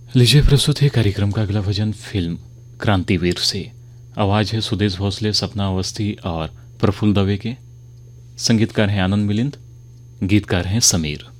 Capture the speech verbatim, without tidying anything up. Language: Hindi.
लीजिए प्रस्तुत है कार्यक्रम का अगला भजन फिल्म क्रांतिवीर से। आवाज़ है सुदेश भोसले, सपना अवस्थी और प्रफुल्ल दवे के। संगीतकार हैं आनंद मिलिंद, गीतकार हैं समीर।